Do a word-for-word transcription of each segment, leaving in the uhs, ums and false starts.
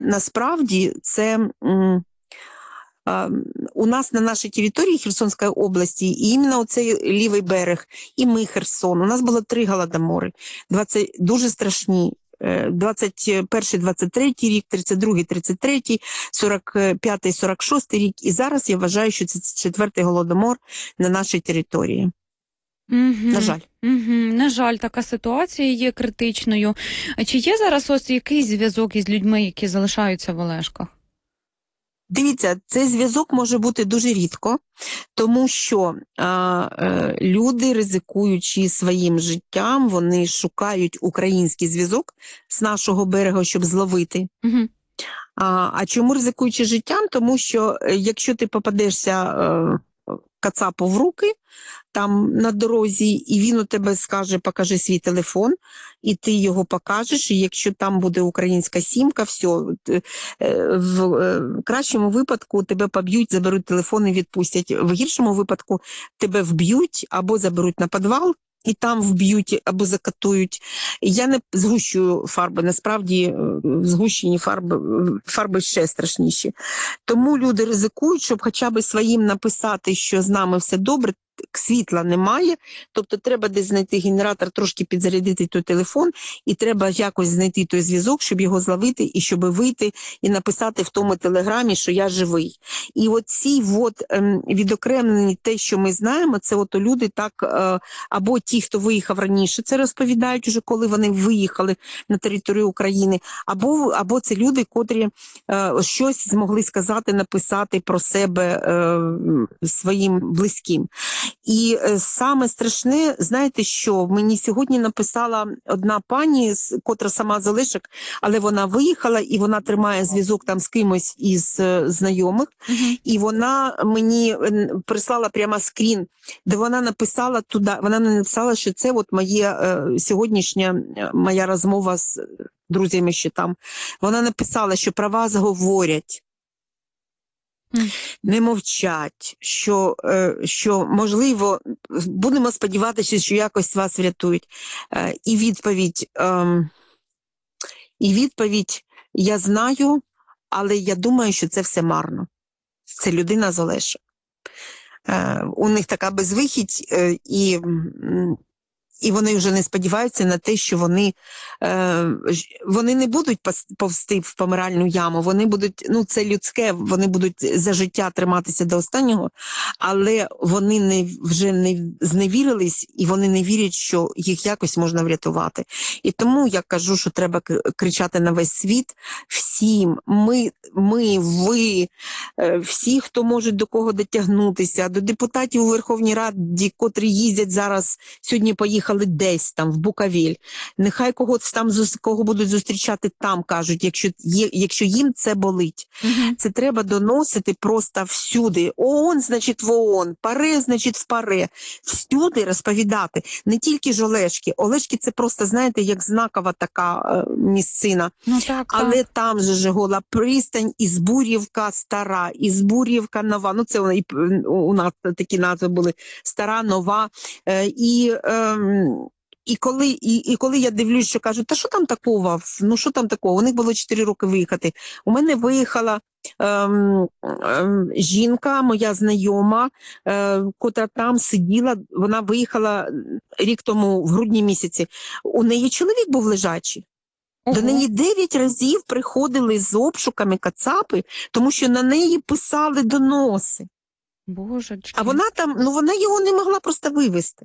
насправді це м, а, у нас на нашій території Херсонської області, і іменно оцей лівий берег, і ми Херсон. У нас було три голодомори, двадцять, дуже страшні. двадцять перший двадцять третій рік, тридцять другий тридцять третій, сорок п'ятий сорок шостий рік. І зараз я вважаю, що це четвертий голодомор на нашій території. Угу. На жаль. Угу. На жаль, така ситуація є критичною. А чи є зараз ось якийсь зв'язок із людьми, які залишаються в Олешках? Дивіться, цей зв'язок може бути дуже рідко, тому що а, а, люди, ризикуючи своїм життям, вони шукають український зв'язок з нашого берега, щоб зловити. Угу. А, а чому ризикуючи життям? Тому що якщо ти попадешся а, кацапу в руки, там на дорозі, і він у тебе скаже, покажи свій телефон, і ти його покажеш, і якщо там буде українська сімка, все, в кращому випадку тебе поб'ють, заберуть телефон і відпустять. В гіршому випадку тебе вб'ють або заберуть на підвал, і там вб'ють або закатують. Я не згущую фарби, насправді згущені фарби, фарби ще страшніші. Тому люди ризикують, щоб хоча б своїм написати, що з нами все добре, світла немає, тобто треба десь знайти генератор, трошки підзарядити той телефон, і треба якось знайти той зв'язок, щоб його зловити, і щоб вийти і написати в тому телеграмі, що я живий. І оці от, ем, відокремлені те, що ми знаємо, це от люди так, е, або ті, хто виїхав раніше, це розповідають уже, коли вони виїхали на територію України, або, або це люди, котрі е, щось змогли сказати, написати про себе е, своїм близьким. І саме страшне, знаєте що, мені сьогодні написала одна пані, котра сама з Олешок, але вона виїхала і вона тримає зв'язок там з кимось із знайомих, uh-huh. і вона мені прислала прямо скрін, де вона написала туди, вона не написала, що це от моє сьогоднішня моя розмова з друзями ще там. Вона написала, що про вас говорять. Не мовчать, що, що, можливо, будемо сподіватися, що якось вас врятують. І відповідь, і відповідь, я знаю, але я думаю, що це все марно. Це людина з Олешок. У них така безвихідь, і... І вони вже не сподіваються на те, що вони, е, вони не будуть повсти в помиральну яму, вони будуть, ну це людське, вони будуть за життя триматися до останнього, але вони не, вже не зневірились, і вони не вірять, що їх якось можна врятувати. І тому я кажу, що треба кричати на весь світ всім, ми, ми ви, всі, хто можуть до кого дотягнутися, до депутатів у Верховній Раді, котрі їздять зараз, сьогодні поїхали десь там, в Буковель. Нехай когось там, кого будуть зустрічати там, кажуть, якщо, є, якщо їм це болить. Uh-huh. Це треба доносити просто всюди. ООН, значить, в ООН, ПАРЕ, значить, в ПАРЕ. Всюди розповідати. Не тільки ж Олешки. Олешки це просто, знаєте, як знакова така е, місцина. Ну, так, але так. Там же ж Гола пристань, і Збур'ївка стара, і Збур'ївка нова. Ну, це у нас такі назви були. Стара, нова. Е, і... Е, І коли, і, і коли я дивлюсь, що кажуть, та що там такого, ну що там такого, у них було чотири роки виїхати. У мене виїхала ем, ем, жінка, моя знайома, е, котра там сиділа, вона виїхала рік тому, в грудні місяці. У неї чоловік був лежачий. Ого. До неї дев'ять разів приходили з обшуками кацапи, тому що на неї писали доноси. Божечки. А вона там, ну вона його не могла просто вивезти.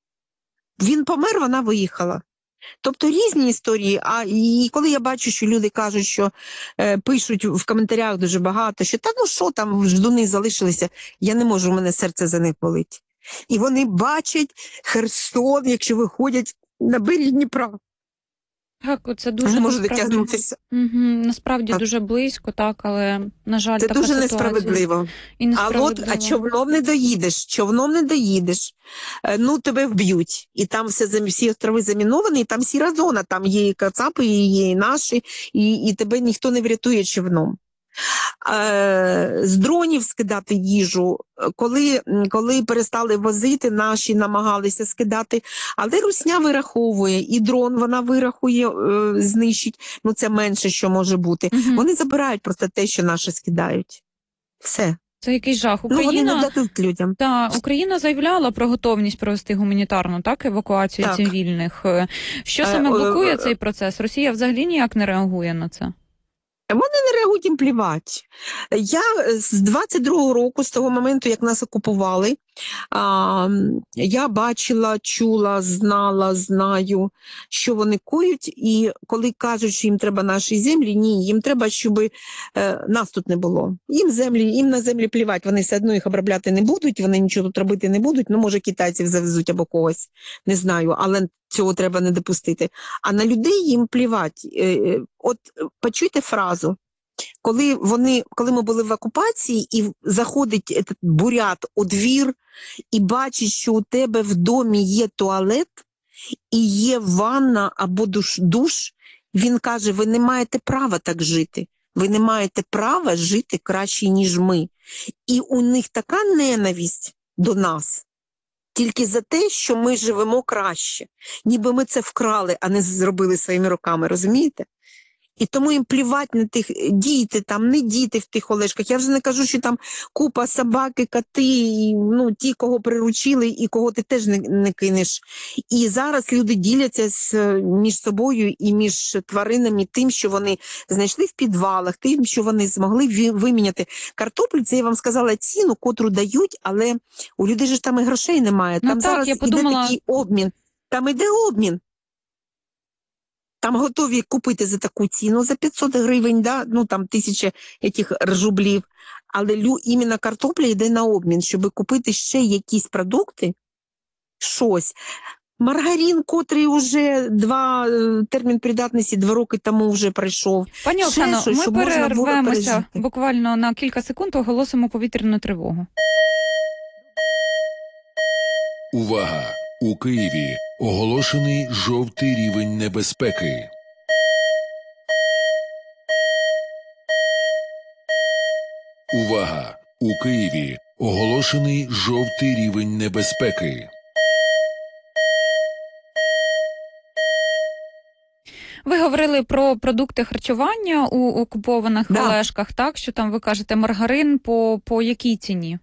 Він помер, вона виїхала. Тобто різні історії, а і коли я бачу, що люди кажуть, що е, пишуть в коментарях дуже багато, що та ну що там, ждуни залишилися, я не можу, у мене серце за них болить. І вони бачать Херсон, якщо виходять на берег Дніпра. Так, це дуже не можу насправді... дотягнутися. Угу, насправді так. дуже близько, так, але, на жаль, це така дуже ситуація. Несправедливо. І несправедливо. А, от, а човном не доїдеш, човном не доїдеш, ну тебе вб'ють. І там все, всі острови заміновані, і там сіра зона, там є і кацапи, і є і наші, і, і тебе ніхто не врятує човном. Е, з дронів скидати їжу. Коли, коли перестали возити, наші намагалися скидати, але русня вираховує, і дрон вона вирахує, е, знищить, ну це менше, що може бути. Угу. Вони забирають просто те, що наші скидають. Все. Це якийсь жах. Ну, вони не Україна, дадуть людям. та, Україна заявляла про готовність провести гуманітарну, так, евакуацію Так. цивільних. Що Е, саме е, блокує е, цей процес? Росія взагалі ніяк не реагує на це? Вони не реагують, їм плівати. Я з двадцять другого року, з того моменту, як нас окупували, а, я бачила, чула, знала, знаю, що вони коють, і коли кажуть, що їм треба наші землі, ні, їм треба, щоб е, нас тут не було. Їм землі, їм на землі плівати, вони все одно їх обробляти не будуть, вони нічого тут робити не будуть, ну, може, китайців завезуть або когось, не знаю, але цього треба не допустити. А на людей їм плівати. Е, от почуйте фразу. Коли вони, коли ми були в окупації, і заходить этот бурят у двір і бачить, що у тебе в домі є туалет і є ванна або душ, душ, він каже, ви не маєте права так жити. Ви не маєте права жити краще, ніж ми. І у них така ненависть до нас тільки за те, що ми живемо краще. Ніби ми це вкрали, а не зробили своїми руками, розумієте? І тому їм плівати на тих, діти там, не діти в тих Олешках. Я вже не кажу, що там купа собаки, коти, і, ну, ті, кого приручили, і кого ти теж не, не кинеш. І зараз люди діляться з, між собою і між тваринами тим, що вони знайшли в підвалах, тим, що вони змогли ві- виміняти. Картоплю, це я вам сказала ціну, котру дають, але у людей ж там і грошей немає. Ну Там так, зараз я подумала- іде такий обмін. Там іде обмін. Там готові купити за таку ціну, за п'ятсот гривень, да? Ну там тисяча яких рублів, але лю, іменно картопля йде на обмін, щоб купити ще якісь продукти, щось. Маргарин, котрий вже два, термін придатності два роки тому вже пройшов. Пані Ще Оксано, щось, ми щоб можна було перервемося пережити. буквально на кілька секунд, оголосимо повітряну тривогу. Увага! У Києві оголошений жовтий рівень небезпеки. Увага! У Києві оголошений жовтий рівень небезпеки. Ви говорили про продукти харчування у окупованих Да. Олешках, так? Що там, ви кажете, маргарин по, по якій ціні?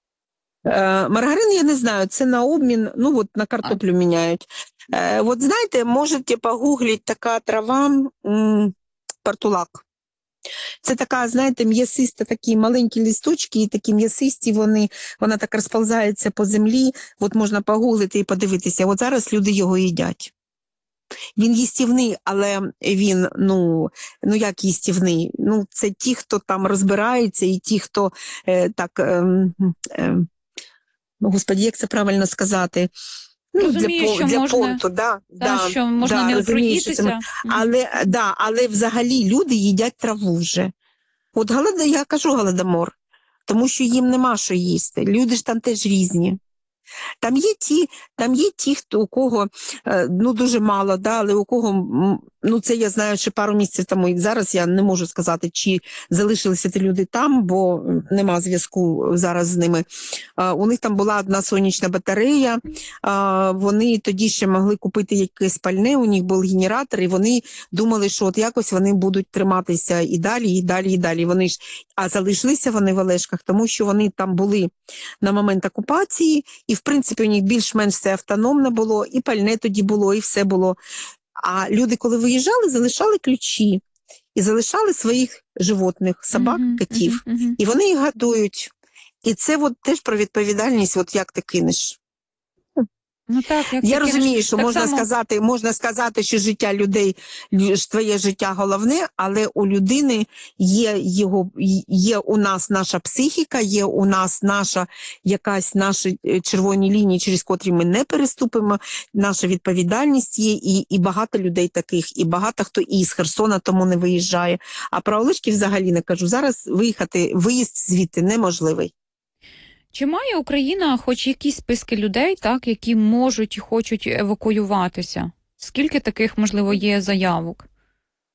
Е, маргарин, я не знаю, це на обмін, ну от на картоплю міняють. Е, от знаєте, можете погуглити така трава м, портулак. Це така, знаєте, м'ясиста, такі маленькі листочки, і такі м'ясисті, вони, вона так розповзається по землі, от можна погуглити і подивитися. От зараз люди його їдять. Він їстівний, але він, ну, ну як їстівний? Ну, це ті, хто там розбирається, і ті, хто е, так, е, е, ну, господі, як це правильно сказати? Ну, Розумію, для, що для можна- понту, да, Та, да, що можна да, не розумію, що це- отруїтися? Мгм. але, да, але взагалі люди їдять траву вже. От голод, я кажу голодомор, тому що їм нема що їсти. Люди ж там теж різні. Там є ті, там є ті, хто у кого, е, ну дуже мало, да, але у кого, м, ну це я знаю ще пару місяців тому, і зараз я не можу сказати, чи залишилися ті люди там, бо нема зв'язку зараз з ними. Е, у них там була одна сонячна батарея, е, вони тоді ще могли купити якесь пальне, у них був генератор, і вони думали, що от якось вони будуть триматися і далі, і далі, і далі. Вони ж, а залишилися вони в Олешках, тому що вони там були на момент окупації, і, в принципі, у них більш-менш все автономне було, і пальне тоді було, і все було. А люди, коли виїжджали, залишали ключі і залишали своїх животних, собак, Мгм, котів. мгм, мгм. І вони їх годують. І це от теж про відповідальність, от як ти кинеш. Ну так, як Я ти кинеш- розумію, що так можна само- сказати, можна сказати, що життя людей, лю- ж твоє життя головне, але у людини є його, є у нас наша психіка, є у нас наша якась наші е, червоні лінії, через котрі ми не переступимо, наша відповідальність є, і, і багато людей таких, і багато хто і з Херсона тому не виїжджає. А про Олешки взагалі не кажу. Зараз виїхати, виїзд звідти неможливий. Чи має Україна хоч якісь списки людей, так, які можуть і хочуть евакуюватися? Скільки таких, можливо, є заявок?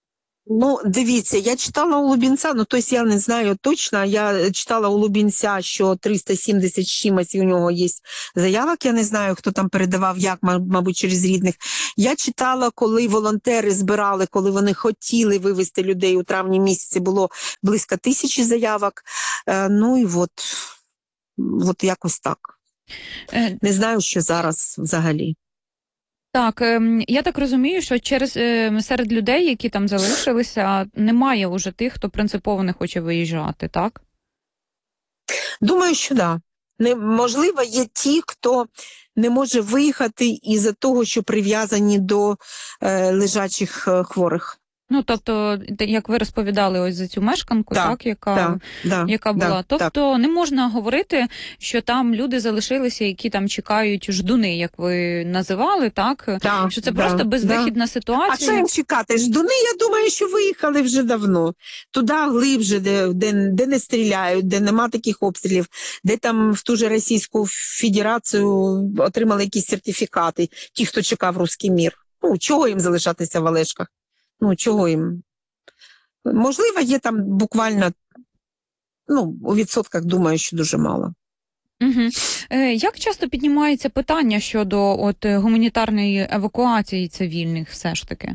Ну, дивіться, я читала у Лубінця, ну, тобто я не знаю точно, я читала у Лубінця, що триста сімдесят з чимось у нього є заявок, я не знаю, хто там передавав, як, мабуть, через рідних. Я читала, коли волонтери збирали, коли вони хотіли вивезти людей у травні місяці, було близько тисячі заявок, е, ну і от, от якось так. Е, Не знаю, що зараз взагалі. Так, ем, я так розумію, що через е, серед людей, які там залишилися, немає уже тих, хто принципово не хоче виїжджати, так? Думаю, що да. Не, можливо, є ті, хто не може виїхати із-за того, що прив'язані до е, лежачих е, хворих. Ну, тобто, як ви розповідали ось за цю мешканку, Так, так, яка, Да, да, яка да, була. Тобто так. не можна говорити, що там люди залишилися, які там чекають ждуни, як ви називали, так? Да, Що це да, просто безвихідна А ситуація. що їм чекати? Ждуни, я думаю, що виїхали вже давно. Туди глибше, де, де, де не стріляють, де нема таких обстрілів, де там в ту же Російську Федерацію отримали якісь сертифікати, ті, хто чекав руський мір. Ну, чого їм залишатися в Олешках? Ну, чого їм? Можливо, є там буквально, ну, у відсотках, думаю, що дуже мало. Угу. Е, як часто піднімається питання щодо от, гуманітарної евакуації цивільних все ж таки?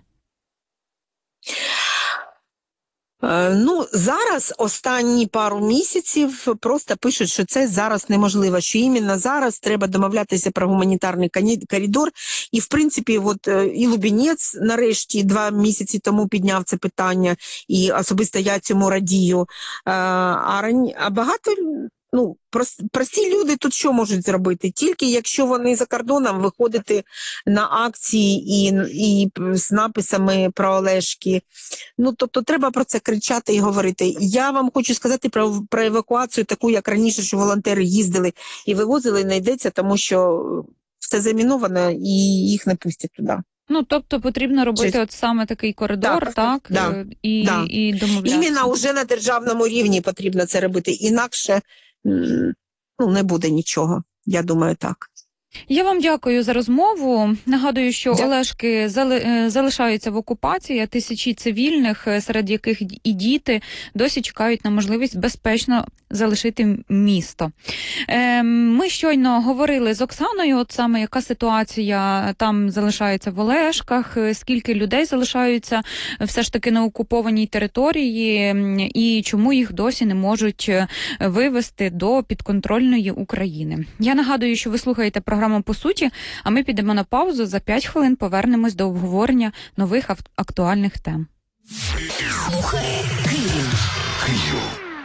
Е, ну, зараз, останні пару місяців, просто пишуть, що це зараз неможливо, що іменно зараз треба домовлятися про гуманітарний коридор. І, в принципі, от, і Лубінець нарешті два місяці тому підняв це питання, і особисто я цьому радію. Е, а, рані... а багато... Ну, прості люди тут що можуть зробити? Тільки якщо вони за кордоном виходити на акції і, і з написами про Олешки. Ну, тобто треба про це кричати і говорити. Я вам хочу сказати про, про евакуацію таку, як раніше, що волонтери їздили і вивозили, не йдеться, тому що все заміновано і їх не пустять туди. Ну, тобто потрібно робити Чи... от саме такий коридор, так, так, да, і, да. і домовлятися. Іменно вже на державному рівні потрібно це робити, інакше ну, не буде нічого, я думаю, так. Я вам дякую за розмову. Нагадую, що Дякую. Олешки залишаються в окупації, а тисячі цивільних, серед яких і діти, досі чекають на можливість безпечно залишити місто. Ми щойно говорили з Оксаною, от саме яка ситуація там залишається в Олешках, скільки людей залишаються все ж таки на окупованій території і чому їх досі не можуть вивести до підконтрольної України. Я нагадую, що ви слухаєте програму «По суті», а ми підемо на паузу, за п'ять хвилин повернемось до обговорення нових актуальних тем. Слухай Київ. Київ.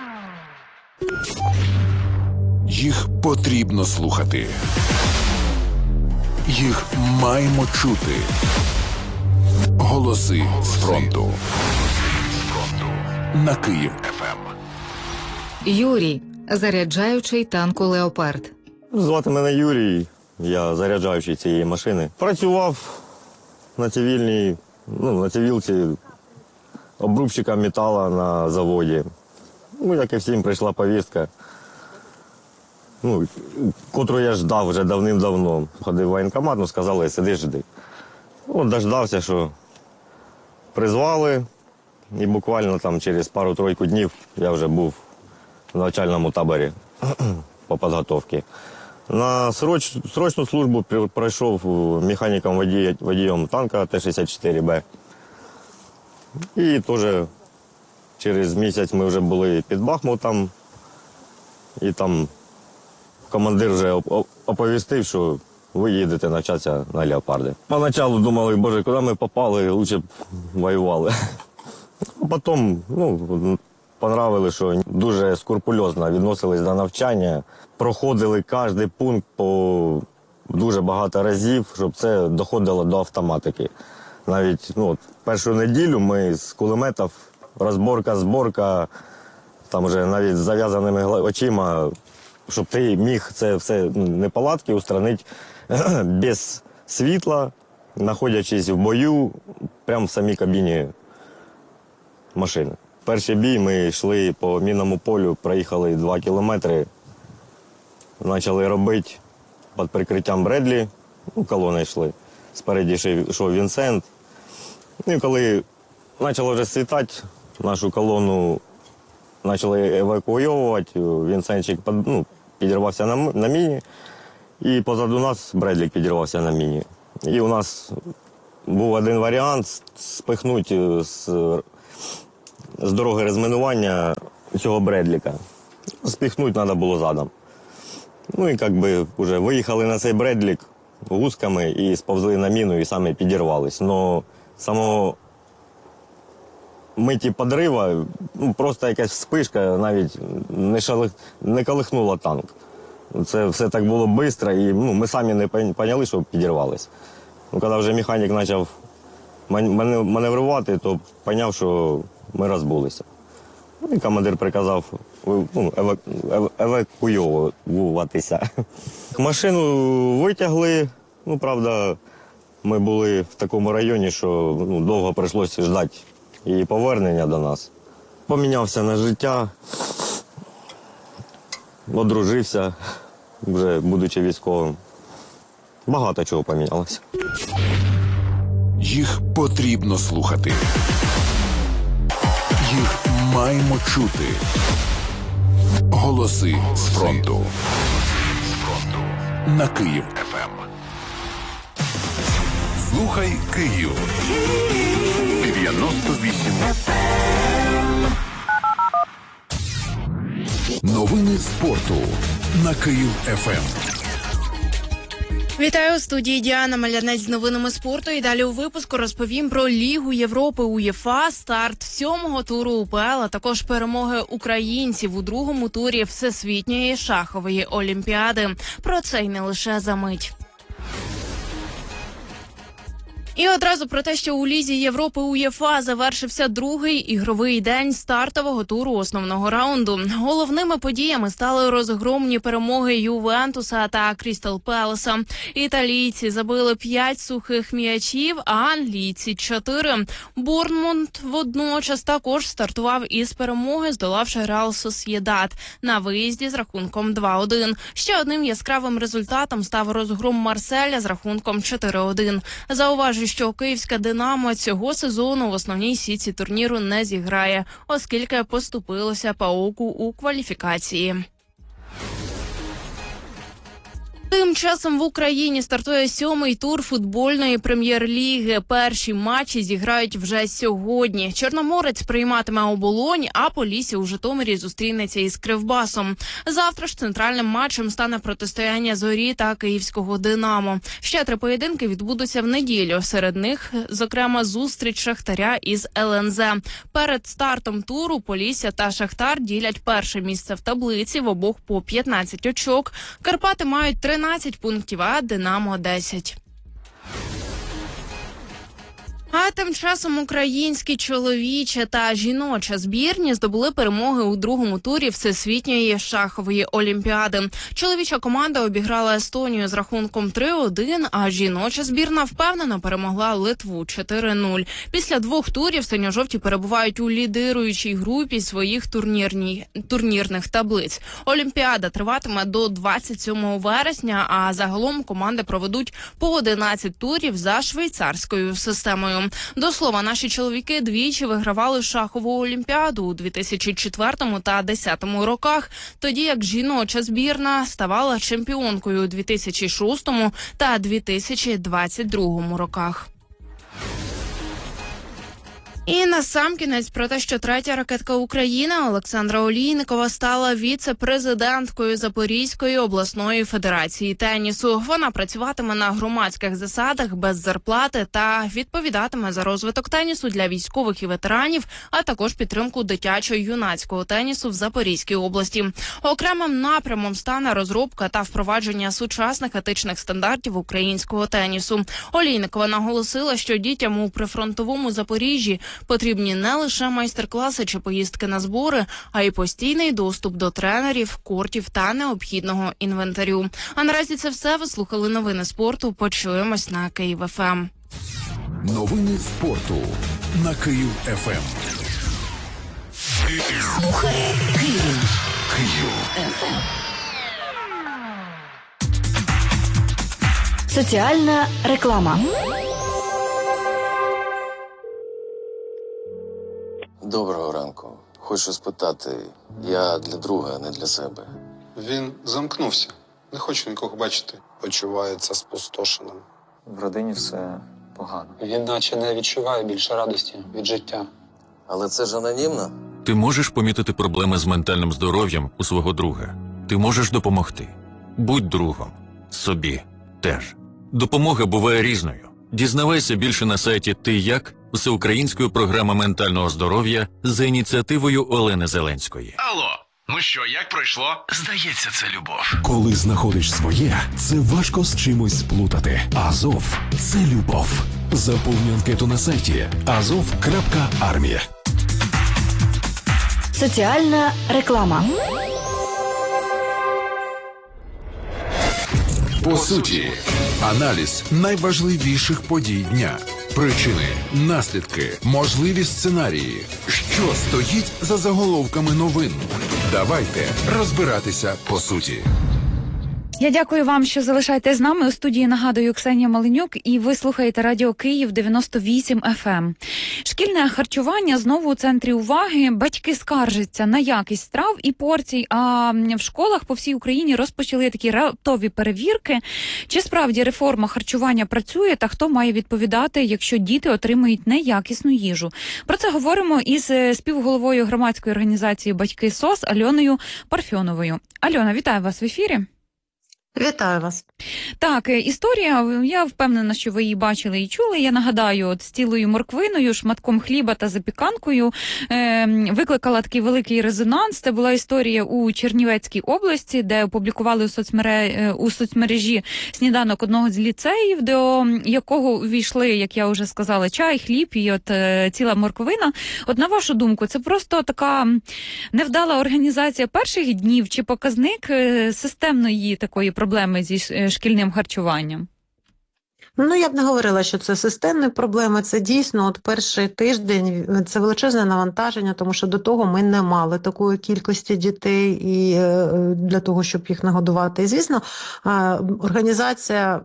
Їх потрібно слухати. Їх маємо чути. Голоси з фронту. На Київ еф ем. Юрій, заряджаючий танку «Леопард». Звати мене Юрій, я заряджаючий цієї машини. Працював на цивільній, ну, на цивілці обрубщиком металу на заводі. Ну, як і всім, прийшла повістка, ну, котру я ждав вже давним-давно. Ходив в воєнкомат, ну, сказали, сиди, жди. От дождався, що призвали, і буквально там через пару-тройку днів я вже був в навчальному таборі по підготовці. На сроч, срочну службу пройшов механіком водій, водієм танка Т шістдесят чотири Б. І теж через місяць ми вже були під Бахмутом, і там командир вже оповістив, що ви їдете навчатися на «Леопарди». Поначалу думали, боже, куди ми попали, краще б воювали. А потім, ну, понравили, що дуже скрупульозно відносились до навчання, проходили кожен пункт по дуже багато разів, щоб це доходило до автоматики. Навіть ну, першу неділю ми з кулеметів, розборка, зборка, там вже навіть з зав'язаними очима, щоб ти міг це все неполадки устранити без світла, знаходячись в бою, прямо в самій кабіні машини. Перший бій ми йшли по мінному полю, проїхали два кілометри, почали робити під прикриттям Бредлі, ну, колони йшли. Спереді йшов Вінсент. Ну, і коли Почало вже світати, нашу колону почали евакуювати, Вінсенчик ну, підірвався на, на міні, і позаду нас Бредлік підірвався на міні. І у нас був один варіант спихнути з, з дороги розмінування цього Бредліка. Спихнути треба було задом. Ну і якби вже виїхали на цей Бредлік гусками і сповзли на міну і саме підірвались. Но самого миті підрива, ну, просто якась вспишка навіть не, шалих, не колихнула танк. Це все так було швидко, і ну, ми самі не поняли, що підірвались. Ну, коли вже механік почав маневрувати, то зрозумів, що ми розбулися. Ну, і командир приказав ну, евак... евакуюватися. Машину витягли, ну, правда, ми були в такому районі, що ну, довго прийшлося чекати її повернення до нас. Помінявся на життя, одружився, вже будучи військовим. Багато чого помінялося. Їх потрібно слухати. Їх маємо чути. Голоси з фронту. На Київ еф ем. Слухай Київ. дев'яносто вісім еф ем. Новини спорту на Київ еф ем. Вітаю, у студії Діана Малянець з новинами спорту. І далі у випуску розповім про Лігу Європи УЄФА, старт сьомого туру УПЛ, а також перемоги українців у другому турі Всесвітньої шахової олімпіади. Про це й не лише за мить. І одразу про те, що у Лізі Європи УЄФА завершився другий ігровий день стартового туру основного раунду. Головними подіями стали розгромні перемоги Ювентуса та Крістал Пелеса. Італійці забили п'ять сухих м'ячів, а англійці – чотири. Борнмут водночас також стартував із перемоги, здолавши Реал Сосєдад на виїзді з рахунком два один. Ще одним яскравим результатом став розгром Марселя з рахунком чотири один. Зауважу, що київська «Динамо» цього сезону в основній сітці турніру не зіграє, оскільки поступилося ПАОКу у кваліфікації. Тим часом в Україні стартує сьомий тур футбольної прем'єр-ліги. Перші матчі зіграють вже сьогодні. Чорноморець прийматиме Оболонь, а Полісся у Житомирі зустрінеться із Кривбасом. Завтра ж центральним матчем стане протистояння Зорі та київського «Динамо». Ще три поєдинки відбудуться в неділю. Серед них, зокрема, зустріч Шахтаря із ел ен зет. Перед стартом туру Полісся та Шахтар ділять перше місце в таблиці, в обох по п'ятнадцять очок. Карпати мають тринадцять пунктів, а «Динамо» – десять. А тим часом українські чоловіча та жіноча збірні здобули перемоги у другому турі Всесвітньої шахової олімпіади. Чоловіча команда обіграла Естонію з рахунком три один, а жіноча збірна впевнено перемогла Литву чотири нуль. Після двох турів синьо-жовті перебувають у лідируючій групі своїх турнірні... турнірних таблиць. Олімпіада триватиме до двадцять сьомого вересня, а загалом команди проведуть по одинадцять турів за швейцарською системою. До слова, наші чоловіки двічі вигравали шахову олімпіаду у дві тисячі четвертому та дві тисячі десятому роках, тоді як жіноча збірна ставала чемпіонкою у дві тисячі шостому та дві тисячі двадцять другому роках. І насамкінець про те, що третя ракетка України Олександра Олійникова стала віце-президенткою Запорізької обласної федерації тенісу. Вона працюватиме на громадських засадах без зарплати та відповідатиме за розвиток тенісу для військових і ветеранів, а також підтримку дитячо-юнацького тенісу в Запорізькій області. Окремим напрямом стане розробка та впровадження сучасних етичних стандартів українського тенісу. Олійникова наголосила, що дітям у прифронтовому Запоріжжі потрібні не лише майстер-класи чи поїздки на збори, а й постійний доступ до тренерів, кортів та необхідного інвентарю. А наразі це все. Ви слухали новини спорту. Почуємось на Київ еф ем. Новини спорту на Київ еф ем. Слухай Київ. Київ. еф ем. Соціальна реклама. Доброго ранку. Хочу спитати, я для друга, а не для себе. Він замкнувся. Не хоче нікого бачити. Почувається спустошеним. В родині все погано. Він наче не відчуває більше радості від життя. Але це ж анонімно? Ти можеш помітити проблеми з ментальним здоров'ям у свого друга. Ти можеш допомогти. Будь другом. Собі теж. Допомога буває різною. Дізнавайся більше на сайті «Ти як» всеукраїнської програми ментального здоров'я за ініціативою Олени Зеленської. Алло, ну що, як пройшло? Здається, це любов. Коли знаходиш своє, це важко з чимось сплутати. Азов – це любов. Заповни анкету на сайті азов крапка армія. Соціальна реклама. По суті, аналіз найважливіших подій дня. Причини, наслідки, можливі сценарії. Що стоїть за заголовками новин? Давайте розбиратися по суті. Я дякую вам, що залишаєтесь з нами. У студії, нагадую, Ксенія Маленюк, і ви слухаєте Радіо Київ дев'яносто вісім еф ем. Шкільне харчування знову у центрі уваги. Батьки скаржаться на якість страв і порцій, а в школах по всій Україні розпочали такі раптові перевірки. Чи справді реформа харчування працює та хто має відповідати, якщо діти отримують неякісну їжу? Про це говоримо із співголовою громадської організації «Батьки СОС» Альоною Парфьоновою. Альона, вітаю вас в ефірі. Вітаю вас. Так, історія, я впевнена, що ви її бачили і чули. Я нагадаю, от з цілою морквиною, шматком хліба та запіканкою е, викликала такий великий резонанс. Це була історія у Чернівецькій області, де опублікували у, соцмере, у соцмережі сніданок одного з ліцеїв, до якого увійшли, як я вже сказала, чай, хліб і от е, ціла морквина. От на вашу думку, це просто така невдала організація перших днів чи показник е, системної такої проблеми? Проблеми зі шкільним харчуванням? Ну, я б не говорила, що це системні проблеми. Це дійсно от перший тиждень, це величезне навантаження, тому що до того ми не мали такої кількості дітей і для того, щоб їх нагодувати. І, звісно, організація,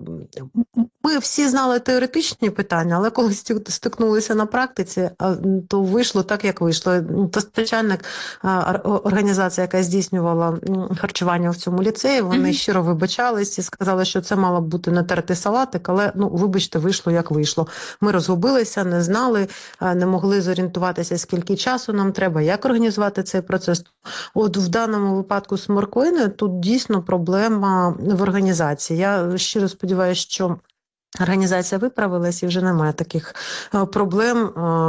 ми всі знали теоретичні питання, але коли стикнулися на практиці, то вийшло так, як вийшло. Постачальник, організація, яка здійснювала харчування в цьому ліцеї, вони mm-hmm. щиро вибачались і сказали, що це мало б бути натертий салатик, але ну, вибачте, вийшло, як вийшло. Ми розгубилися, не знали, не могли зорієнтуватися, скільки часу нам треба, як організувати цей процес. От в даному випадку з морквиною тут дійсно проблема в організації. Я щиро сподіваюся, що організація виправилась і вже немає таких проблем,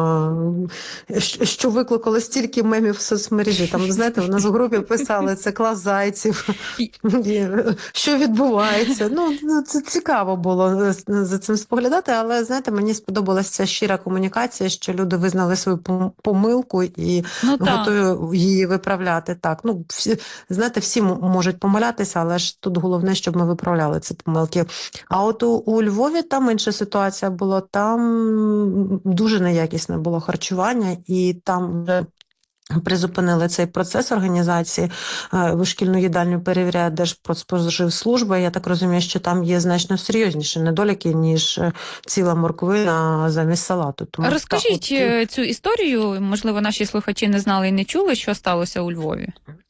що викликало стільки мемів в соцмережі. Там, знаєте, в нас в групі писали, це клас зайців, що відбувається. Ну, це цікаво було за цим споглядати, але, знаєте, мені сподобалася ця щира комунікація, що люди визнали свою помилку і ну, готові її виправляти. Так, ну, всі, знаєте, всі можуть помилятися, але ж тут головне, щоб ми виправляли ці помилки. А от у, у Львові там інша ситуація була, там дуже неякісне було харчування, і там вже призупинили цей процес організації. Шкільну їдальню перевіряє Держпродспоживслужба. Я так розумію, що там є значно серйозніші недоліки, ніж ціла морквина замість салату. Тому розкажіть так, от... цю історію, можливо, наші слухачі не знали і не чули, що сталося у Львові.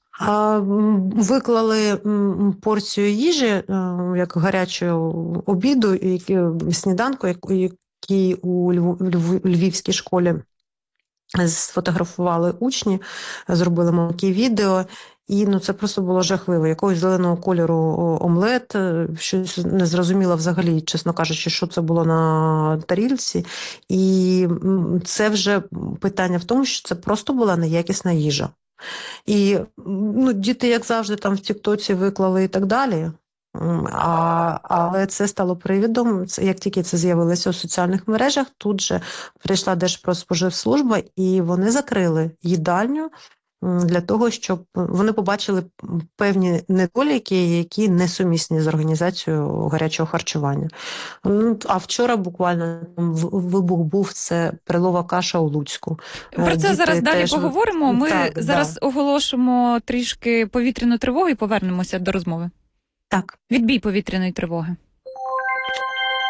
Виклали порцію їжі, як гарячого обіду, сніданку, який у Львівській школі сфотографували учні, зробили маленьке відео. І ну, це просто було жахливо. Якогось зеленого кольору омлет, щось не зрозуміло взагалі, чесно кажучи, що це було на тарілці. І це вже питання в тому, що це просто була неякісна їжа. І ну, діти, як завжди, там в тіктоці виклали і так далі. А, але це стало привідом, як тільки це з'явилося у соціальних мережах, тут же прийшла Держпродспоживслужба і вони закрили їдальню для того, щоб вони побачили певні недоліки, які несумісні з організацією гарячого харчування. А вчора буквально вибух був, це перелова каша у Луцьку. Про це Діти зараз далі теж... поговоримо. Ми так, зараз да. оголошимо трішки повітряну тривогу і повернемося до розмови. Так. Відбій повітряної тривоги.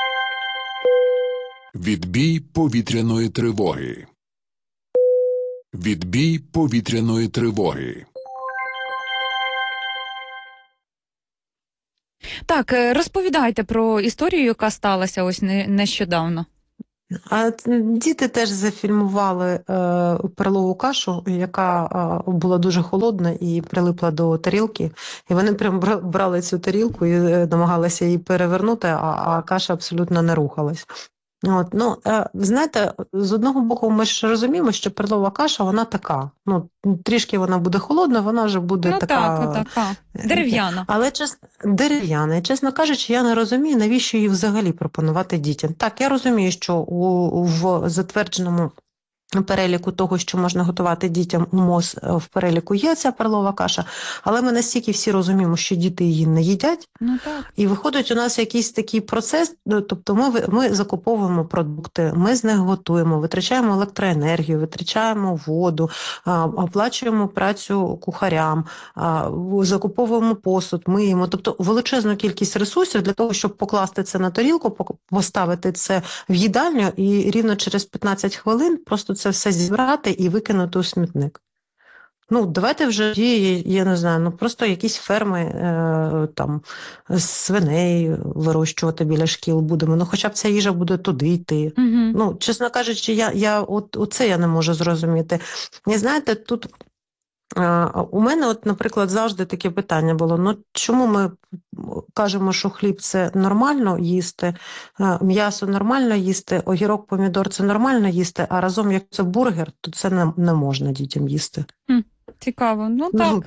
Відбій повітряної тривоги. Відбій повітряної тривоги. Так, е, розповідайте про історію, яка сталася ось не- нещодавно. А т- діти теж зафільмували е, перлову кашу, яка е, була дуже холодна і прилипла до тарілки. І вони прям бра- брали цю тарілку і е, намагалися її перевернути, а, а каша абсолютно не рухалась. От, ну, е, знаєте, з одного боку, ми ж розуміємо, що перлова каша, вона така. Ну, трішки вона буде холодна, вона вже буде Ну така. так, така. Дерев'яна. Але чесно, дерев'яна. І, чесно кажучи, я не розумію, навіщо її взагалі пропонувати дітям. Так, я розумію, що у, в затвердженому переліку того, що можна готувати дітям у МОЗ, в переліку є ця перлова каша, але ми настільки всі розуміємо, що діти її не їдять, Ну так. і виходить у нас якийсь такий процес, ну, тобто ми, ви- ми закуповуємо продукти, ми з них готуємо, витрачаємо електроенергію, витрачаємо воду, а, оплачуємо працю кухарям, а, в- закуповуємо посуд, миємо, тобто величезну кількість ресурсів для того, щоб покласти це на тарілку, пок- поставити це в їдальню і рівно через п'ятнадцять хвилин просто це все зібрати і викинути у смітник. Ну, давайте вже є, я не знаю, ну просто якісь ферми е, там свиней вирощувати біля шкіл будемо. Ну, хоча б ця їжа буде туди йти. Угу. Ну, чесно кажучи, я, я от, оце я не можу зрозуміти. І знаєте, тут е, у мене, от, наприклад, завжди таке питання було: ну чому ми кажемо, що хліб це нормально їсти, е, м'ясо нормально їсти, огірок, помідор це нормально їсти, а разом як це бургер, то це не, не можна дітям їсти. Цікаво. Ну Ну, так.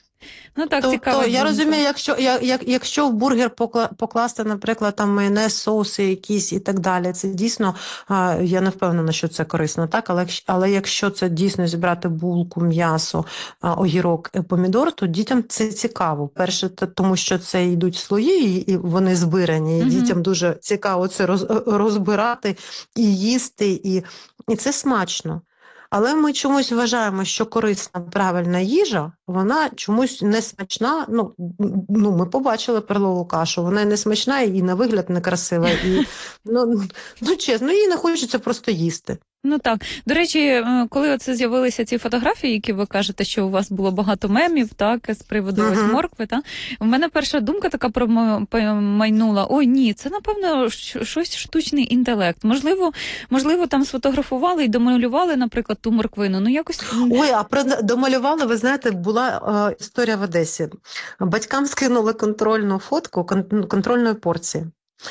Ну так, Тобто, цікаво. я розумію, якщо, як, як, якщо в бургер покла- покласти, наприклад, там майонез, соуси якісь і так далі, це дійсно, а, я не впевнена, що це корисно, так? Але, якщо- але якщо це дійсно зібрати булку, м'ясо, а, огірок, е, помідор, то дітям це цікаво. Перше, те- тому що це йдуть слої, і і вони збирані, і Мгм. дітям дуже цікаво це роз, розбирати і їсти, і, і це смачно. Але ми чомусь вважаємо, що корисна, правильна їжа, вона чомусь не смачна. Ну, ну ми побачили перлову кашу, вона не смачна і на вигляд некрасива. І, ну, ну, чесно, її не хочеться просто їсти. Ну так. До речі, е, коли оце з'явилися ці фотографії, які ви кажете, що у вас було багато мемів, так, з приводу ось Мгм. моркви, та, у мене перша думка така промо- промайнула: ой, ні, це, напевно, щ- щось штучний інтелект. Можливо, можливо, там сфотографували і домалювали, наприклад, ту морквину. Ну, якось... м, Ой, а про домалювали, ви знаєте, була е, історія в Одесі. Батькам скинули контрольну фотку кон- контрольної порції.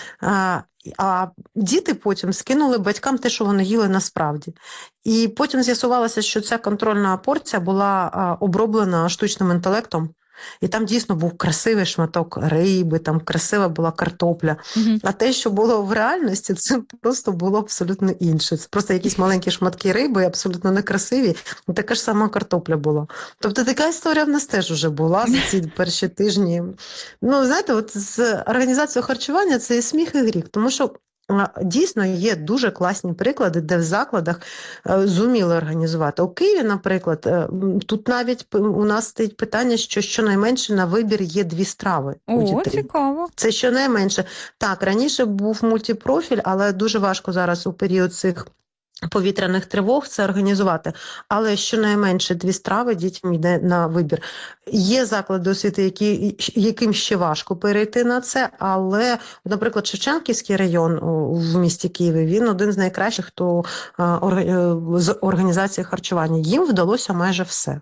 А, а діти потім скинули батькам те, що вони їли насправді. І потім з'ясувалося, що ця контрольна порція була а, оброблена штучним інтелектом. І там дійсно був красивий шматок риби, там красива була картопля. Мгм. А те, що було в реальності, це просто було абсолютно інше. Це просто якісь маленькі шматки риби, абсолютно некрасиві, і така ж сама картопля була. Тобто така історія в нас теж вже була за ці перші тижні. Ну, знаєте, от з організацією харчування це і сміх, і гріх, тому що а, дійсно є дуже класні приклади, де в закладах е, зуміли організувати. У Києві, наприклад, е, м, тут навіть п- у нас стоїть питання, що щонайменше на вибір є дві страви у О, дітей. цікаво. Це щонайменше. Так, раніше був мультипрофіль, але дуже важко зараз у період цих повітряних тривог це організувати. Але щонайменше дві страви дітям йде на вибір. Є заклади освіти, які, яким ще важко перейти на це, але, наприклад, Шевченківський район о, в місті Києві, він один з найкращих, хто а, орга- з організації харчування. Їм вдалося майже все.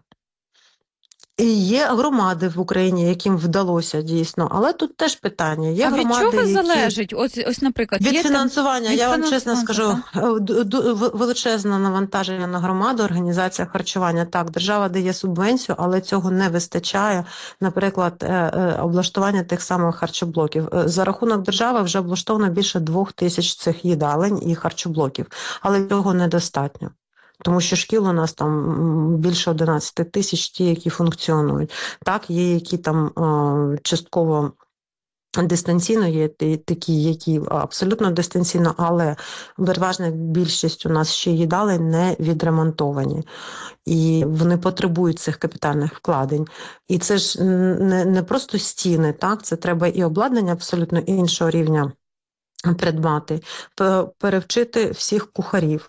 І є громади в Україні, яким вдалося дійсно, але тут теж питання. Є А від громади, чого які... залежить? Ось, ось, наприклад, Від є там- фінансування, від я вам чесно фінансування, скажу, е, д- д- в- величезне навантаження на громаду, організація харчування. Так, держава дає субвенцію, але цього не вистачає. Наприклад, е, е, облаштування тих самих харчоблоків. Е, За рахунок держави вже облаштовано більше двох тисяч цих їдалень і харчоблоків, але цього недостатньо. Тому що шкіл у нас там м, більше одинадцяти тисяч, ті, які функціонують. Так, є які там е, частково дистанційно, є ті- такі, які абсолютно дистанційно, але переважна більшість у нас ще їдалень не відремонтовані. І вони потребують цих капітальних вкладень. І це ж не, не просто стіни, так, це треба і обладнання абсолютно іншого рівня придбати, пе- перевчити всіх кухарів.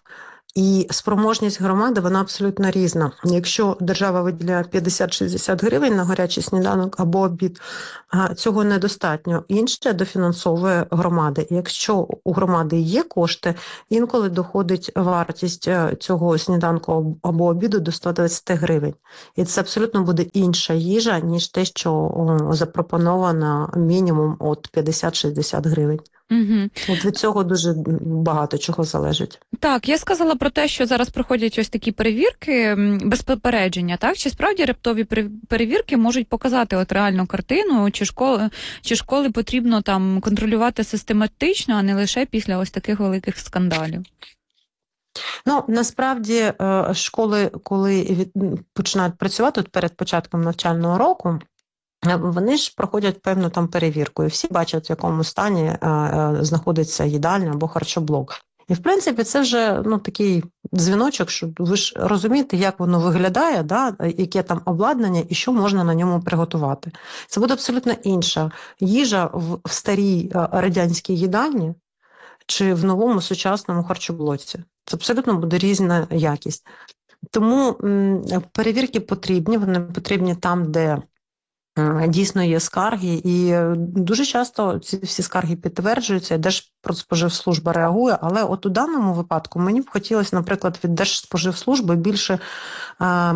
І спроможність громади, вона абсолютно різна. Якщо держава виділяє п'ятдесят-шістдесят гривень на гарячий сніданок або обід, цього недостатньо. Інше дофінансовує громади. Якщо у громади є кошти, інколи доходить вартість цього сніданку або обіду до сто двадцять гривень. І це абсолютно буде інша їжа, ніж те, що запропоновано мінімум от п'ятдесят-шістдесят гривень. Угу. От від цього дуже багато чого залежить. Так, я сказала про те, що зараз проходять ось такі перевірки без попередження, так? Чи справді раптові перевірки можуть показати от реальну картину, чи школи, чи школи потрібно там контролювати систематично, а не лише після ось таких великих скандалів? Ну, насправді, школи, коли починають працювати от перед початком навчального року, вони ж проходять певну там перевірку, і всі бачать, в якому стані е, е, знаходиться їдальня або харчоблок. І, в принципі, це вже ну, такий дзвіночок, що ви ж розумієте, як воно виглядає, да, яке там обладнання і що можна на ньому приготувати. Це буде абсолютно інша їжа в, в старій е, радянській їдальні чи в новому сучасному харчоблоці. Це абсолютно буде різна якість. Тому м, перевірки потрібні, вони потрібні там, де дійсно є скарги, і дуже часто ці всі скарги підтверджуються, і Держпродспоживслужба реагує, але от у даному випадку мені б хотілося, наприклад, від Держспоживслужби більше а,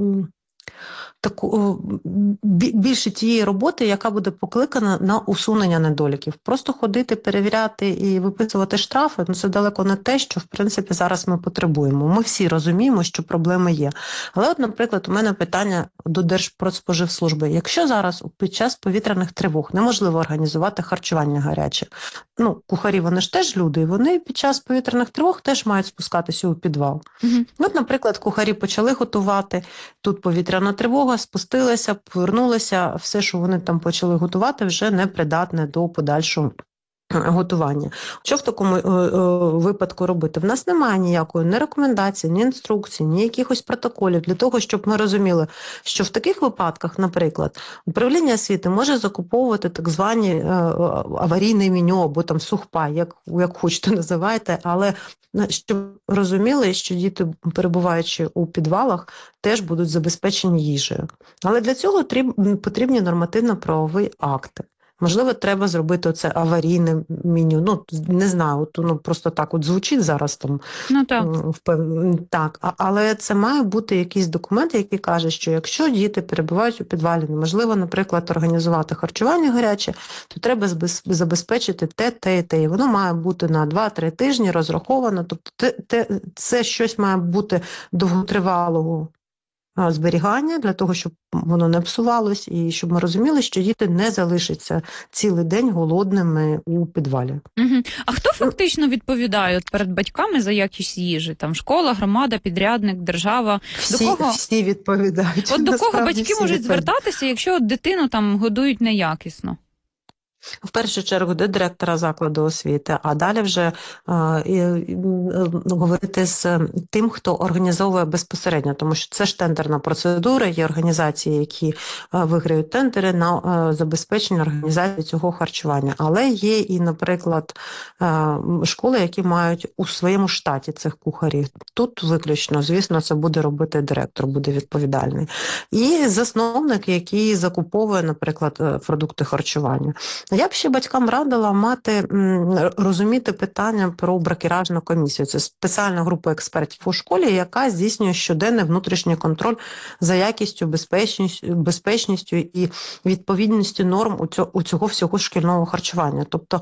таку, більше тієї роботи, яка буде покликана на усунення недоліків. Просто ходити, перевіряти і виписувати штрафи, ну це далеко не те, що, в принципі, зараз ми потребуємо. Ми всі розуміємо, що проблеми є. Але от, наприклад, у мене питання до Держпродспоживслужби. Якщо зараз під час повітряних тривог неможливо організувати харчування гаряче, ну, кухарі, вони ж теж люди, і вони під час повітряних тривог теж мають спускатися у підвал. Mm-hmm. От, наприклад, кухарі почали готувати, тут повітряна тривога, спустилися, повернулися, все, що вони там почали готувати, вже не придатне до подальшого готування. Що в такому е, е, випадку робити? В нас немає ніякої ні рекомендації, ні інструкцій, ні якихось протоколів для того, щоб ми розуміли, що в таких випадках, наприклад, управління освіти може закуповувати так звані е, аварійне меню або там сухпай, як, як хочете називайте, але щоб розуміли, що діти, перебуваючи у підвалах, теж будуть забезпечені їжею. Але для цього потрібні нормативно-правові акти. Можливо, треба зробити оце аварійне меню. Ну, не знаю, от, ну, просто так от звучить зараз там. Ну, так. Впев... так. А, але це має бути якийсь документ, який каже, що якщо діти перебувають у підвалі, неможливо, наприклад, організувати харчування гаряче, то треба забезпечити те, те і те. І воно має бути на два-три тижні розраховано. Тобто те, те, це щось має бути довготривалого зберігання, для того, щоб воно не псувалось, і щоб ми розуміли, що діти не залишаться цілий день голодними у підвалі. Угу. А хто фактично відповідає от перед батьками за якість їжі? Там школа, громада, підрядник, держава? Всі, до кого всі відповідають. От до кого батьки можуть відповідають. звертатися, якщо дитину там годують неякісно? В першу чергу до директора закладу освіти, а далі вже е, е, говорити з тим, хто організовує безпосередньо, тому що це ж тендерна процедура, є організації, які е, виграють тендери на е, забезпечення організації цього харчування. Але є і, наприклад, е, школи, які мають у своєму штаті цих кухарів. Тут виключно, звісно, це буде робити директор, буде відповідальний. І засновник, який закуповує, наприклад, продукти харчування. Я б ще батькам радила мати, розуміти питання про бракеражну комісію. Це спеціальна група експертів у школі, яка здійснює щоденний внутрішній контроль за якістю, безпечністю, безпечністю і відповідністю норм у цього, у цього всього шкільного харчування. Тобто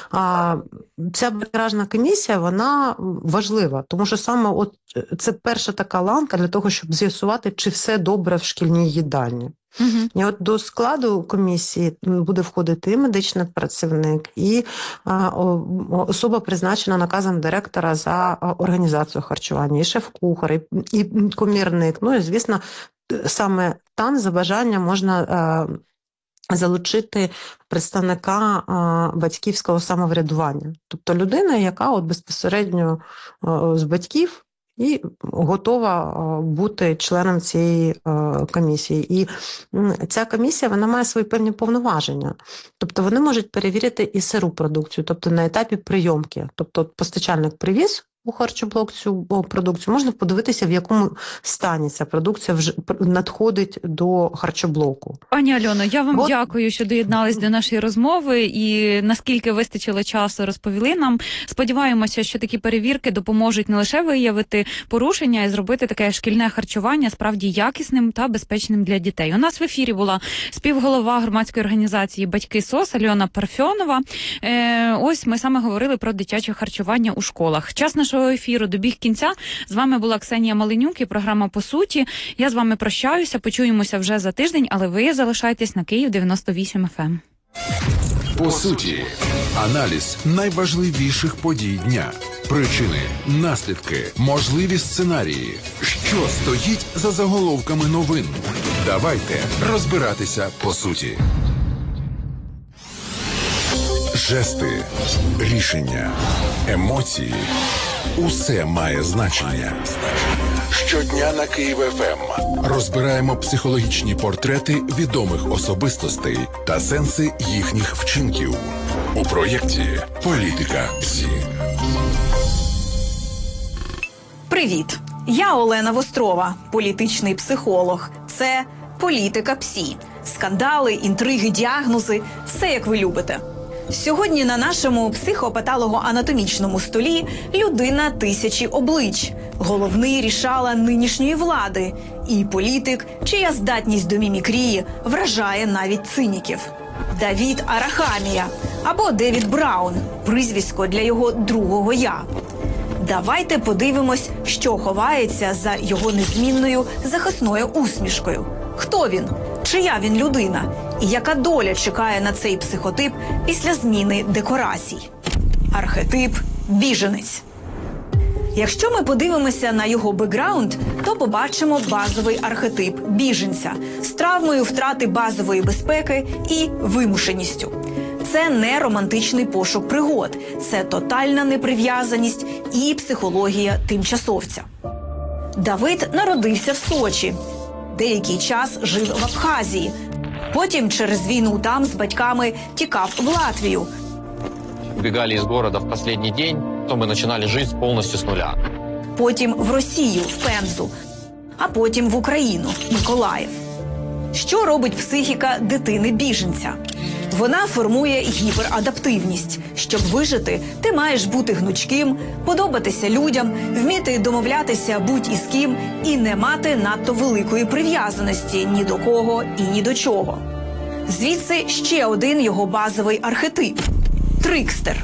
ця бракеражна комісія, вона важлива, тому що саме от це перша така ланка для того, щоб з'ясувати, чи все добре в шкільній їдальні. Uh-huh. І от до складу комісії буде входити і медичний працівник, і а, особа, призначена наказом директора за організацію харчування, і шеф-кухар, і, і комірник. Ну і, звісно, саме там за бажанням можна а, залучити представника а, батьківського самоврядування. Тобто людина, яка от безпосередньо а, з батьків і готова бути членом цієї комісії. І ця комісія, вона має свої певні повноваження. Тобто вони можуть перевірити і сиру продукцію, тобто на етапі прийомки. Тобто постачальник привіз у харчоблок цю продукцію, можна подивитися, в якому стані ця продукція вже надходить до харчоблоку. Пані Альоно, я вам От... дякую, що доєднались до нашої розмови і наскільки вистачило часу, розповіли нам. Сподіваємося, що такі перевірки допоможуть не лише виявити порушення, а й зробити таке шкільне харчування справді якісним та безпечним для дітей. У нас в ефірі була співголова громадської організації «Батьки СОС» Альона Парфьонова. Е, ось ми саме говорили про дитяче харчування у школах. Час нашого ефіру добіг кінця. З вами була Ксенія Маленюк і програма «По суті». Я з вами прощаюся, почуємося вже за тиждень, але ви залишайтесь на Київ дев'яносто вісім еф ем. По суті, аналіз найважливіших подій дня. Причини, наслідки, можливі сценарії. Що стоїть за заголовками новин? Давайте розбиратися по суті. Жести, рішення, емоції – усе має значення. Щодня на Київ еф ем розбираємо психологічні портрети відомих особистостей та сенси їхніх вчинків. У проєкті «Політика ПСІ». Привіт! Я Олена Вострова, політичний психолог. Це «Політика ПСІ». Скандали, інтриги, діагнози – все як ви любите. Сьогодні на нашому психопатологоанатомічному столі людина тисячі облич, головний рішала нинішньої влади і політик, чия здатність до мімікрії вражає навіть циніків. Давід Арахамія або Девід Браун – прізвисько для його другого «я». Давайте подивимось, що ховається за його незмінною захисною усмішкою. Хто він? Чия він людина? І яка доля чекає на цей психотип після зміни декорацій? Архетип – біженець. Якщо ми подивимося на його бекграунд, то побачимо базовий архетип біженця з травмою втрати базової безпеки і вимушеністю. Це не романтичний пошук пригод, це тотальна неприв'язаність і психологія тимчасовця. Давид народився в Сочі. Деякий час жив в Абхазії. Потім через війну там з батьками тікав в Латвію. Убегали из города в последний день, потом мы начинали жизнь полностью с нуля. Потім в Росію, в Пензу, а потім в Україну, Миколаїв. Що робить психіка дитини-біженця? Вона формує гіперадаптивність. Щоб вижити, ти маєш бути гнучким, подобатися людям, вміти домовлятися будь-із ким і не мати надто великої прив'язаності ні до кого і ні до чого. Звідси ще один його базовий архетип – трикстер.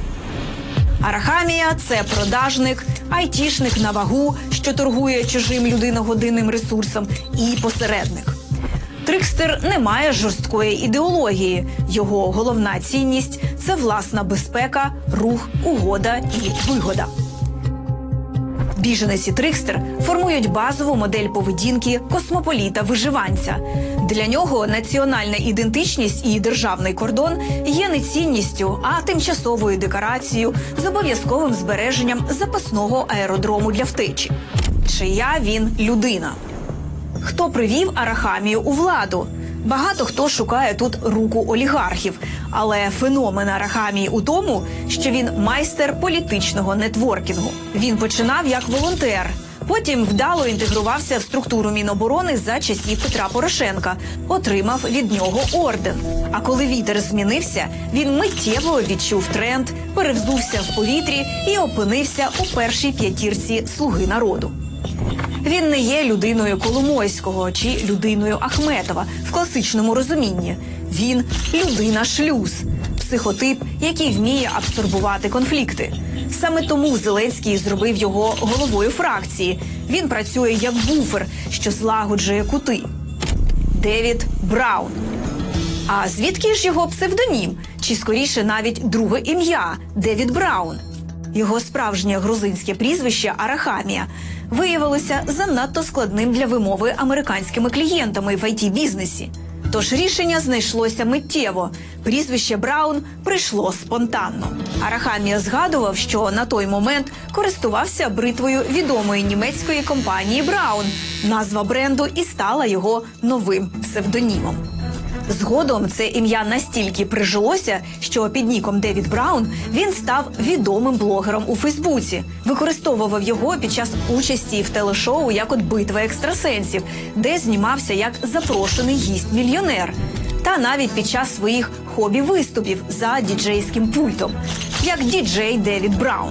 Арахамія – це продажник, айтішник на вагу, що торгує чужим людиногодинним ресурсом, і посередник. Трикстер не має жорсткої ідеології. Його головна цінність – це власна безпека, рух, угода і вигода. Біженець і трикстер формують базову модель поведінки космополіта-виживанця. Для нього національна ідентичність і державний кордон є не цінністю, а тимчасовою декорацією з обов'язковим збереженням запасного аеродрому для втечі. Чия він людина? Хто привів Арахамію у владу? Багато хто шукає тут руку олігархів. Але феномен Арахамії у тому, що він майстер політичного нетворкінгу. Він починав як волонтер. Потім вдало інтегрувався в структуру Міноборони за часів Петра Порошенка. Отримав від нього орден. А коли вітер змінився, він миттєво відчув тренд, перевзувся в повітрі і опинився у першій п'ятірці «Слуги народу». Він не є людиною Коломойського чи людиною Ахметова в класичному розумінні. Він – людина-шлюз, психотип, який вміє абсорбувати конфлікти. Саме тому Зеленський зробив його головою фракції. Він працює як буфер, що злагоджує кути. Девід Браун. А звідки ж його псевдонім? Чи скоріше навіть друге ім'я – Девід Браун? Його справжнє грузинське прізвище Арахамія виявилося занадто складним для вимови американськими клієнтами в ай ті-бізнесі. Тож рішення знайшлося миттєво. Прізвище Браун прийшло спонтанно. Арахамія згадував, що на той момент користувався бритвою відомої німецької компанії Браун. Назва бренду і стала його новим псевдонімом. Згодом це ім'я настільки прижилося, що під ніком Девід Браун він став відомим блогером у Фейсбуці. Використовував його під час участі в телешоу як от «Битва екстрасенсів», де знімався як запрошений гість-мільйонер. Та навіть під час своїх хобі-виступів за діджейським пультом, як діджей Девід Браун.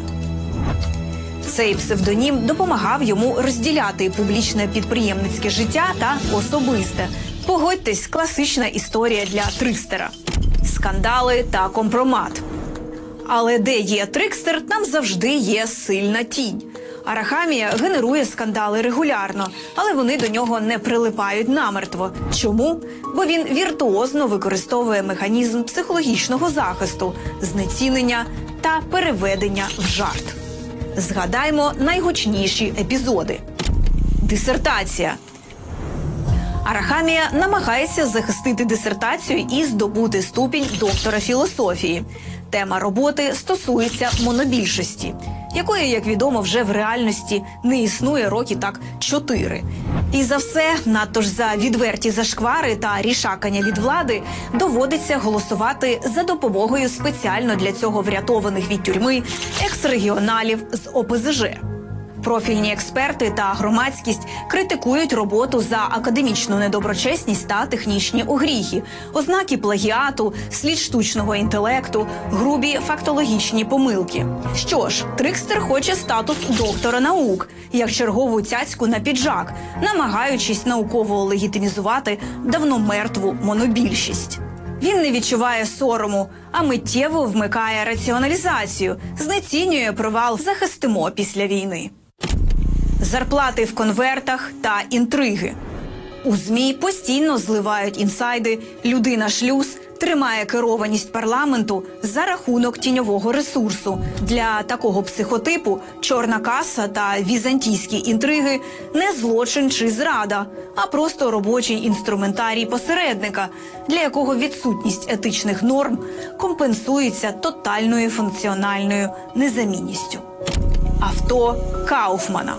Цей псевдонім допомагав йому розділяти публічне підприємницьке життя та особисте. Погодьтесь, класична історія для трикстера. Скандали та компромат. Але де є трикстер, там завжди є сильна тінь. Арахамія генерує скандали регулярно, але вони до нього не прилипають намертво. Чому? Бо він віртуозно використовує механізм психологічного захисту, знецінення та переведення в жарт. Згадаймо найгучніші епізоди. Дисертація. Арахамія намагається захистити дисертацію і здобути ступінь доктора філософії. Тема роботи стосується монобільшості, якої, як відомо, вже в реальності не існує роки так чотири. І за все, надто ж за відверті зашквари та рішакання від влади, доводиться голосувати за допомогою спеціально для цього врятованих від тюрми екс-регіоналів з О Пе Зе Же. Профільні експерти та громадськість критикують роботу за академічну недоброчесність та технічні огріхи, ознаки плагіату, слід штучного інтелекту, грубі фактологічні помилки. Що ж, трикстер хоче статус доктора наук, як чергову цяцьку на піджак, намагаючись науково легітимізувати давно мертву монобільшість. Він не відчуває сорому, а миттєво вмикає раціоналізацію, знецінює провал «захистимо після війни». Зарплати в конвертах та інтриги. У ЗМІ постійно зливають інсайди, людина-шлюз тримає керованість парламенту за рахунок тіньового ресурсу. Для такого психотипу чорна каса та візантійські інтриги не злочин чи зрада, а просто робочий інструментарій посередника, для якого відсутність етичних норм компенсується тотальною функціональною незамінністю. Авто Кауфмана.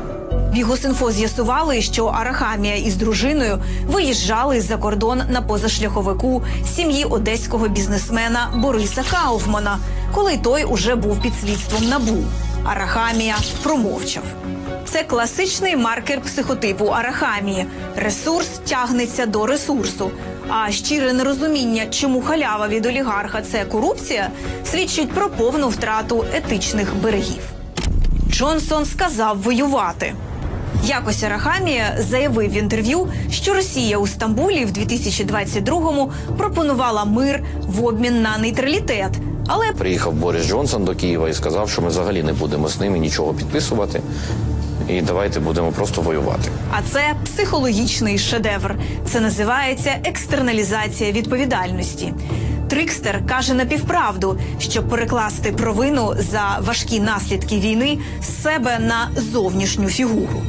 В Ігосінфо з'ясували, що Арахамія із дружиною виїжджали за кордон на позашляховику сім'ї одеського бізнесмена Бориса Кауфмана, коли той уже був під слідством НАБУ. Арахамія промовчав. Це класичний маркер психотипу Арахамії. Ресурс тягнеться до ресурсу. А щире нерозуміння, чому халява від олігарха – це корупція, свідчить про повну втрату етичних берегів. Джонсон сказав воювати. Якось Арахамія заявив в інтерв'ю, що Росія у Стамбулі в дві тисячі двадцять другому пропонувала мир в обмін на нейтралітет. Але приїхав Борис Джонсон до Києва і сказав, що ми взагалі не будемо з ними нічого підписувати. І давайте будемо просто воювати. А це психологічний шедевр. Це називається екстерналізація відповідальності. Трикстер каже напівправду, щоб перекласти провину за важкі наслідки війни з себе на зовнішню фігуру.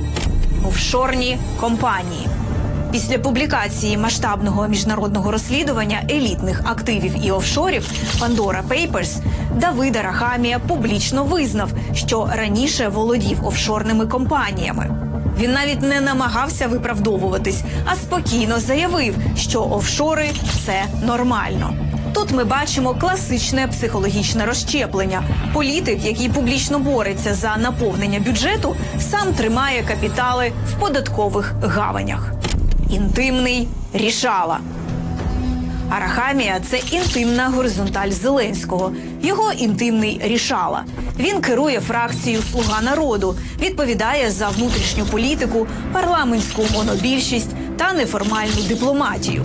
Офшорні компанії. Після публікації масштабного міжнародного розслідування елітних активів і офшорів Pandora Papers Давид Арахамія публічно визнав, що раніше володів офшорними компаніями. Він навіть не намагався виправдовуватись, а спокійно заявив, що офшори – це нормально. Тут ми бачимо класичне психологічне розщеплення. Політик, який публічно бореться за наповнення бюджету, сам тримає капітали в податкових гаванях. Інтимний рішала. Арахамія – це інтимна горизонталь Зеленського, його інтимний рішала. Він керує фракцією «Слуга народу», відповідає за внутрішню політику, парламентську монобільшість та неформальну дипломатію.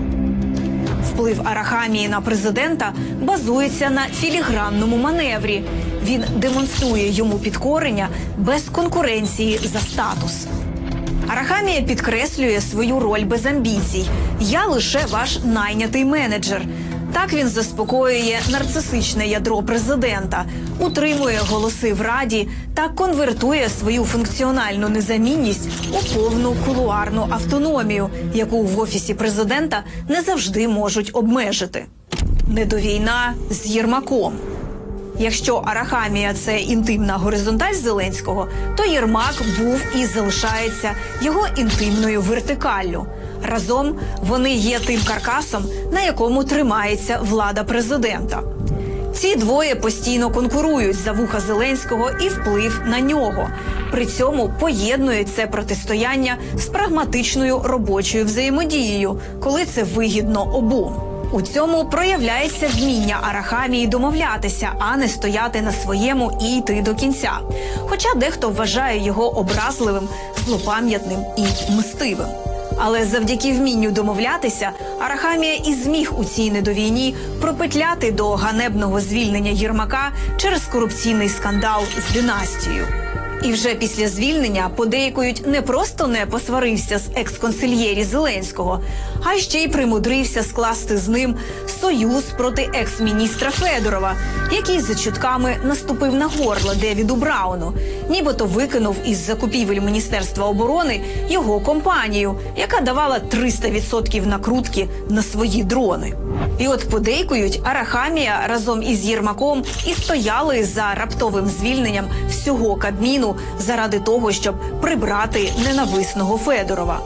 Вплив Арахамії на президента базується на філігранному маневрі. Він демонструє йому підкорення без конкуренції за статус. Арахамія підкреслює свою роль без амбіцій. «Я лише ваш найнятий менеджер». Так він заспокоює нарцисичне ядро президента, утримує голоси в Раді та конвертує свою функціональну незамінність у повну кулуарну автономію, яку в Офісі президента не завжди можуть обмежити. Недовійна з Єрмаком. Якщо Арахамія – це інтимна горизонталь Зеленського, то Єрмак був і залишається його інтимною вертикаллю. Разом вони є тим каркасом, на якому тримається влада президента. Ці двоє постійно конкурують за вуха Зеленського і вплив на нього. При цьому поєднують це протистояння з прагматичною робочою взаємодією, коли це вигідно обом. У цьому проявляється вміння Арахамії домовлятися, а не стояти на своєму і йти до кінця. Хоча дехто вважає його образливим, злопам'ятним і мстивим. Але завдяки вмінню домовлятися, Арахамія і зміг у цій недовійні пропетляти до ганебного звільнення Єрмака через корупційний скандал з династією. І вже після звільнення подейкують не просто не посварився з екс-консильєрі Зеленського, а ще й примудрився скласти з ним союз проти екс-міністра Федорова, який за чутками наступив на горло Девіду Брауну, нібито викинув із закупівель Міністерства оборони його компанію, яка давала триста відсотків накрутки на свої дрони. І от подейкують, Арахамія разом із Єрмаком і стояли за раптовим звільненням всього Кабміну заради того, щоб прибрати ненависного Федорова.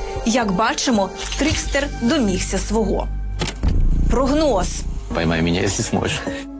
Як бачимо, трикстер домігся свого. Прогноз. Поймай мене, якщо зможеш.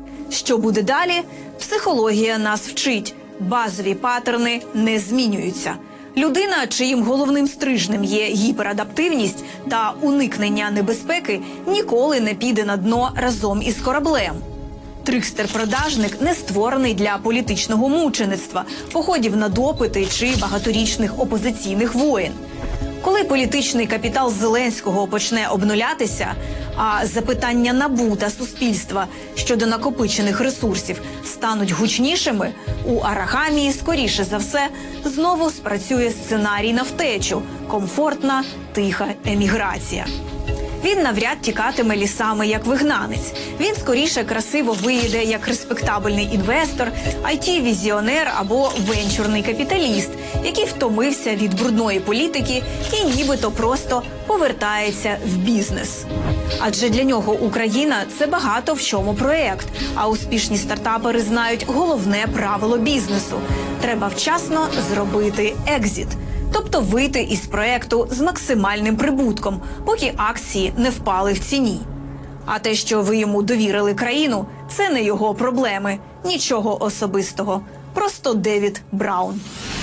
Що буде далі? Психологія нас вчить. Базові паттерни не змінюються. Людина, чиїм головним стрижнем є гіперадаптивність та уникнення небезпеки, ніколи не піде на дно разом із кораблем. Трикстер-продажник не створений для політичного мучеництва, походів на допити чи багаторічних опозиційних воєн. Коли політичний капітал Зеленського почне обнулятися, а запитання НАБУ та суспільства щодо накопичених ресурсів стануть гучнішими, у Арахамії, скоріше за все, знову спрацює сценарій на втечу – комфортна, тиха еміграція. Він навряд тікатиме лісами як вигнанець. Він скоріше красиво виїде як респектабельний інвестор, ай ті-візіонер або венчурний капіталіст, який втомився від брудної політики і нібито просто повертається в бізнес. Адже для нього Україна – це багато в чому проєкт, а успішні стартапери знають головне правило бізнесу – треба вчасно зробити екзіт. Тобто вийти із проекту з максимальним прибутком, поки акції не впали в ціні. А те, що ви йому довірили країну, це не його проблеми. Нічого особистого. Просто Девід Браун.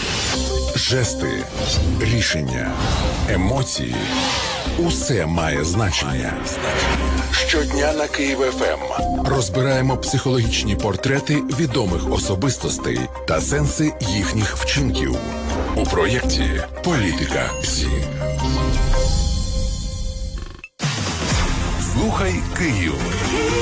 Жести, рішення, емоції – усе має значення. Щодня на Київ еф ем розбираємо психологічні портрети відомих особистостей та сенси їхніх вчинків. У проєкті «Політика ПСІ». Слухай Київ.